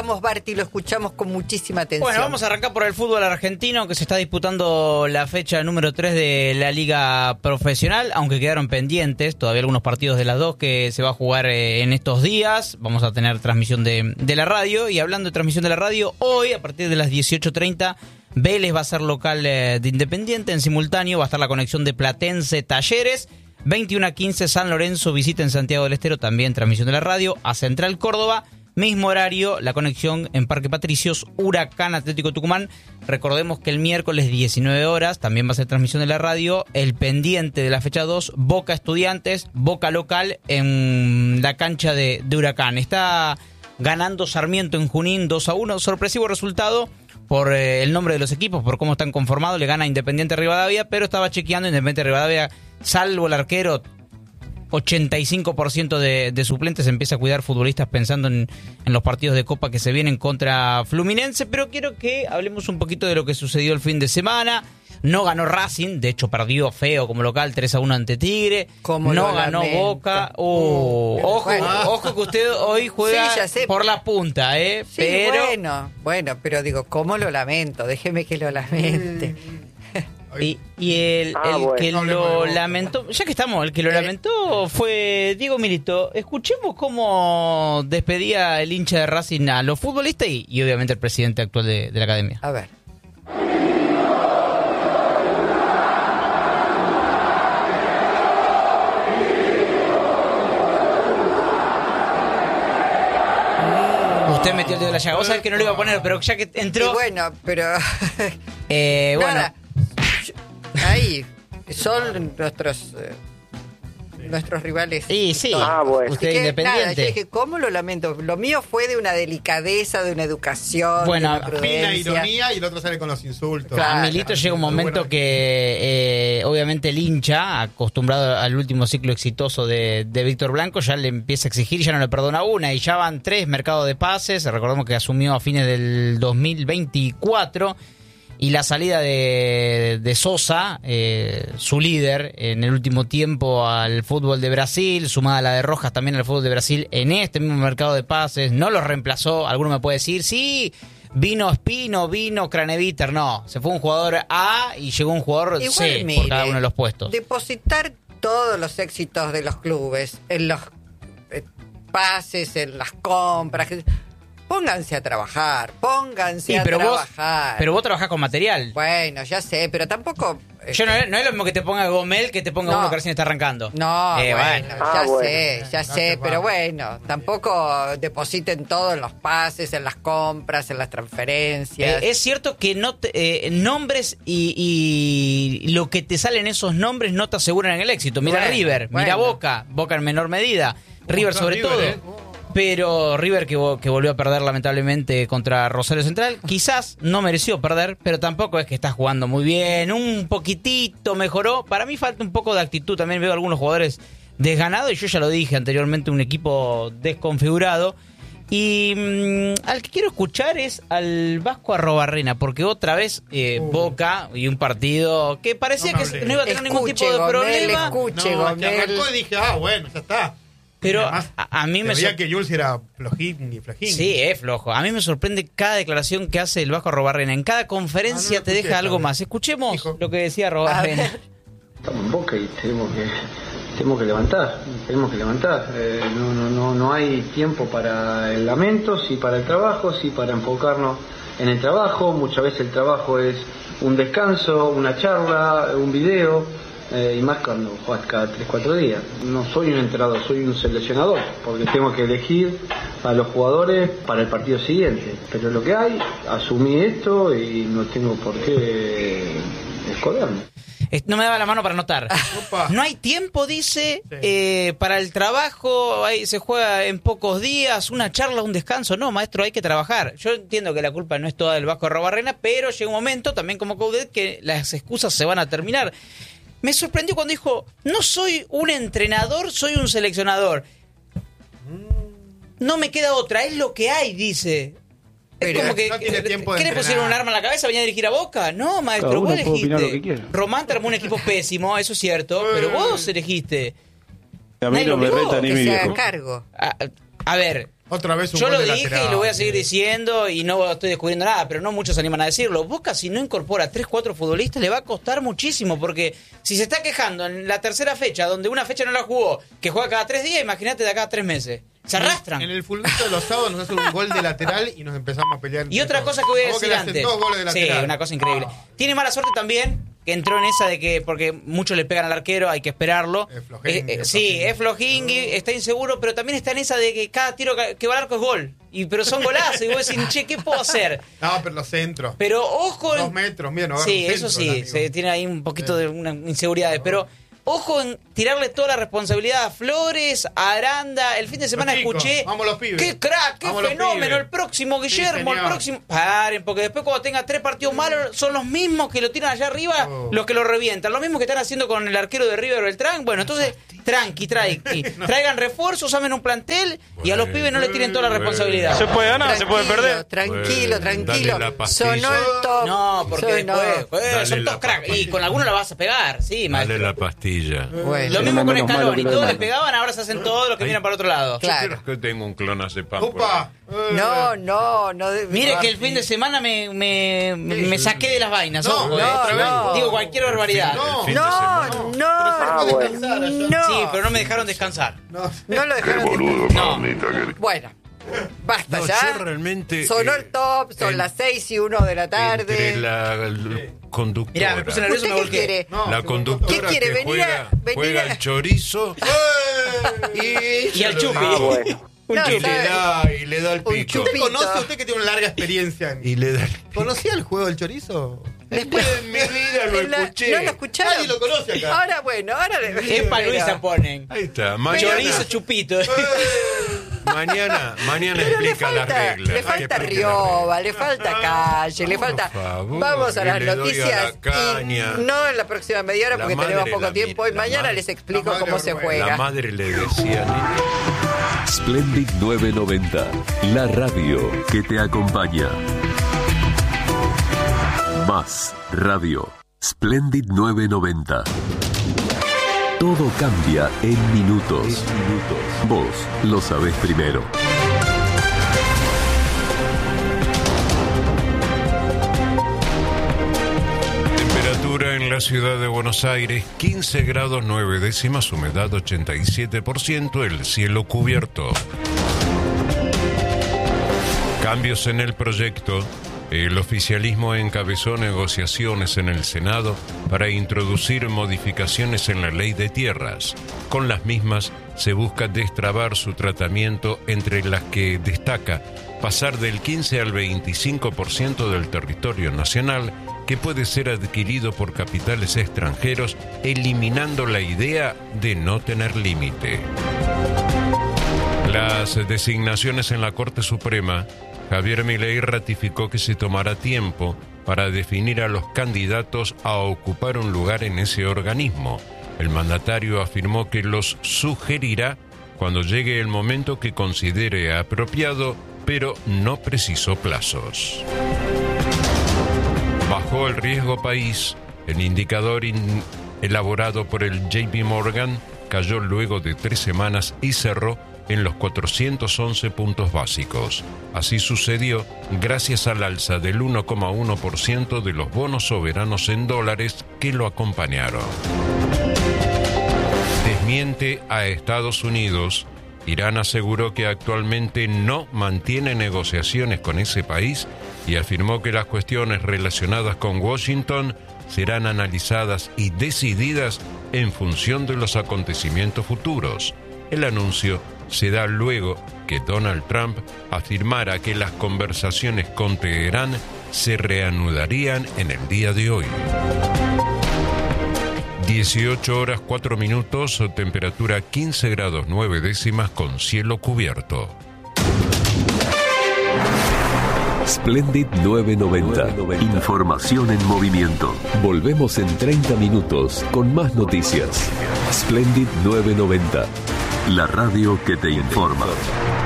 Barty, lo escuchamos con muchísima atención. Bueno, vamos a arrancar por el fútbol argentino, que se está disputando la fecha número 3 de la Liga Profesional, aunque quedaron pendientes todavía algunos partidos de las dos que se va a jugar en estos días. Vamos a tener transmisión de la radio, y hablando de transmisión de la radio, hoy a partir de las 18:30 Vélez va a ser local de Independiente. En simultáneo va a estar la conexión de Platense Talleres. 21:15 San Lorenzo visita en Santiago del Estero, también transmisión de la radio, a Central Córdoba. Mismo horario, la conexión en Parque Patricios, Huracán Atlético Tucumán. Recordemos que el miércoles 19 horas también va a ser transmisión de la radio. El pendiente de la fecha 2, Boca Estudiantes, Boca local en la cancha de Huracán. Está ganando Sarmiento en Junín 2-1. Sorpresivo resultado por el nombre de los equipos, por cómo están conformados. Le gana Independiente Rivadavia, pero estaba chequeando Independiente Rivadavia, salvo el arquero, 85% de suplentes. Empieza a cuidar futbolistas pensando en los partidos de Copa que se vienen contra Fluminense. Pero quiero que hablemos un poquito de lo que sucedió el fin de semana. No ganó Racing, de hecho perdió feo como local 3-1 ante Tigre. No ganó Boca. Ojo que usted hoy juega por la punta, Sí, pero... Bueno, pero digo, ¿cómo lo lamento? Déjeme que lo lamente. Y el que lo lamentó, ya que estamos, el que lo lamentó fue Diego Milito. Escuchemos cómo despedía el hincha de Racing a los futbolistas y obviamente el presidente actual de la academia. A ver. Usted metió el dedo en la llaga. Vos sabés que no lo iba a poner, pero ya que entró... Y bueno, pero... bueno... Ahí son nuestros rivales. Sí. Bueno. Usted Independiente. Nada, yo dije, ¿cómo lo lamento? Lo mío fue de una delicadeza, de una educación, bueno, de una prudencia. Fina ironía, y el otro sale con los insultos. Claro. A Milito llega un momento que obviamente el hincha, acostumbrado al último ciclo exitoso de Víctor Blanco, ya le empieza a exigir, ya no le perdona una, y ya van 3 mercados de pases. Recordemos que asumió a fines del 2024. Y la salida de Sosa, su líder en el último tiempo al fútbol de Brasil, sumada a la de Rojas también al fútbol de Brasil, en este mismo mercado de pases, no los reemplazó. Alguno me puede decir, sí, vino Espino, vino Craneviter. No, se fue un jugador A y llegó un jugador C por cada uno de los puestos. Depositar todos los éxitos de los clubes en los pases, en las compras... Pónganse a trabajar, trabajar. Pero vos trabajás con material. Bueno, ya sé, pero tampoco... Yo no es lo mismo que te ponga Gomel que te ponga uno que recién está arrancando. No, ya sé, no pero bueno, tampoco depositen todo en los pases, en las compras, en las transferencias. Es cierto que nombres y lo que te salen esos nombres no te aseguran el éxito. Mira River, mira Boca en menor medida, River sobre todo. Pero River que volvió a perder lamentablemente contra Rosario Central, quizás no mereció perder, pero tampoco es que está jugando muy bien, un poquitito mejoró. Para mí falta un poco de actitud, también veo algunos jugadores desganados, y yo ya lo dije anteriormente, un equipo desconfigurado. Y al que quiero escuchar es al Vasco Arrobarrena, porque otra vez Boca y un partido que parecía que no iba a tener ningún tipo de problema. Gomel. Arrancó y dije, bueno, ya está. Pero además, a mí me veía que Jules era flojín. Sí, es flojo. A mí me sorprende cada declaración que hace el Vasco Arrobarrena. En cada conferencia te deja algo más. Escuchemos lo que decía Arrobarrena. Estamos en Boca y tenemos que levantar. No hay tiempo para el lamento, sí para el trabajo, sí para enfocarnos en el trabajo. Muchas veces el trabajo es un descanso, una charla, un video. Y más cuando juegas cada 3-4 días. No soy un entrenador, soy un seleccionador, porque tengo que elegir a los jugadores para el partido siguiente. Pero lo que hay, asumí esto y no tengo por qué esconderme. No me daba la mano para anotar. No hay tiempo, dice, para el trabajo, se juega en pocos días, una charla, un descanso. No, maestro, hay que trabajar. Yo entiendo que la culpa no es toda del Vasco Arrobarrena, pero llega un momento, también como Coudet, que las excusas se van a terminar. Me sorprendió cuando dijo, no soy un entrenador, soy un seleccionador. No me queda otra, es lo que hay, dice. Es como que, no tiene tiempo de ¿qué le pusieron un arma en la cabeza? ¿Venía a dirigir a Boca? No, maestro, vos elegiste. Román te armó un equipo pésimo, eso es cierto, pero vos elegiste. A mí no me reta ni mi viejo. Cargo. A ver, Otra vez un Yo gol lo de dije lateral, y lo voy a seguir diciendo y no estoy descubriendo nada, pero no muchos se animan a decirlo. Boca, si no incorpora 3-4 futbolistas, le va a costar muchísimo, porque si se está quejando en la tercera fecha, donde una fecha no la jugó, que juega cada 3 días, imagínate de acá a 3 meses. Se arrastran. En el fulbito de los sábados nos hacen un gol de lateral y nos empezamos a pelear. Y otra cosa que voy a decir le antes. hacen 2 goles de lateral. Sí, una cosa increíble. Tiene mala suerte también, que entró en esa de que, porque muchos le pegan al arquero, hay que esperarlo. Es flojingui, Sí, es flojingui, está inseguro, pero también está en esa de que cada tiro que va al arco es gol. Pero son golazos, y vos decís, che, ¿qué puedo hacer? No, pero los centros. Pero ojo... 2 metros, mira, no agarra Sí, un eso centro, sí, el se amigo. tiene ahí un poquito de una inseguridad, pero... Ojo en tirarle toda la responsabilidad a Flores, a Aranda. El fin de semana Los chicos, escuché... vamos los pibes. ¡Qué crack! ¡Qué Vamos los fenómeno! pibes. El próximo Guillermo, el señor. próximo... Paren, porque después cuando tenga 3 partidos malos son los mismos que lo tiran allá arriba, los que lo revientan. Los mismos que están haciendo con el arquero de River Beltrán. Bueno, entonces, tranqui. Traigan refuerzos, amen un plantel y a los pibes no les tiren toda la responsabilidad. Se puede ganar, se puede perder. Tranquilo. Dale la pastilla. Sonó el top. No, porque Sonó. después Dale son la todos cracks. Y pastilla. con alguno la vas a pegar, sí, Dale maestro. la pastilla. Bueno, Lo mismo con Menos malo Escalón, que y lo todos demás. le pegaban, ahora se hacen todos los que miran para otro lado. Claro. Yo creo que tengo un clonazepam. por ¡Upa! No. Mire que el fin de semana me saqué de las vainas, No, ojo, no. Digo cualquier barbaridad. No. fin de semana. Sí, pero no me dejaron descansar. No lo dejaron. No. Bueno, basta No, ya. yo realmente, Sonó el top, son las 6:01 de la Entre tarde. la conductora. Mirá, me puse nervioso, ¿Usted me qué volqué. quiere? La conductora ¿Qué quiere? que Venir juega a- el chorizo Y al chupi. No, y sabe. le da el Un pico. chupi. ¿Usted conoce usted que tiene una larga experiencia? Y le da el ¿Conocía el juego del chorizo? Después, en mi vida lo escuché. ¿No lo escucharon? Nadie lo conoce acá. Ahora, bueno, ahora... Epa, pero- Luisa ponen. Ahí está. Mañana, Chorizo, chupito. mañana Pero explica las reglas. le falta Rioba, le falta Calle, le falta... favor, Vamos a y las le doy a la noticias. caña. Y no en la próxima media hora La porque madre tenemos poco la tiempo. mira, Y la mañana madre. les explico La madre cómo se Orwell. juega. La madre le decía... Splendid 990, la radio que te acompaña. Más radio. Splendid 990. Todo cambia en minutos. Vos lo sabés primero. Temperatura en la ciudad de Buenos Aires, 15 grados 9 décimas, humedad 87%, el cielo cubierto. Cambios en el proyecto. El oficialismo encabezó negociaciones en el Senado para introducir modificaciones en la ley de tierras. Con las mismas se busca destrabar su tratamiento, entre las que destaca pasar del 15 al 25% del territorio nacional que puede ser adquirido por capitales extranjeros, eliminando la idea de no tener límite. Las designaciones en la Corte Suprema. Javier Milei ratificó que se tomará tiempo para definir a los candidatos a ocupar un lugar en ese organismo. El mandatario afirmó que los sugerirá cuando llegue el momento que considere apropiado, pero no precisó plazos. Bajó el riesgo país. El indicador elaborado por el JP Morgan cayó luego de 3 semanas y cerró en los 411 puntos básicos. Así sucedió gracias al alza del 1,1% de los bonos soberanos en dólares que lo acompañaron. Desmiente a Estados Unidos. Irán aseguró que actualmente no mantiene negociaciones con ese país y afirmó que las cuestiones relacionadas con Washington serán analizadas y decididas en función de los acontecimientos futuros. El anuncio se da luego que Donald Trump afirmara que las conversaciones con Teherán se reanudarían en el día de hoy. 18 horas 4 minutos, temperatura 15 grados 9 décimas con cielo cubierto. Splendid 990. Información en movimiento. Volvemos en 30 minutos con más noticias. Splendid 990. La radio que te informa.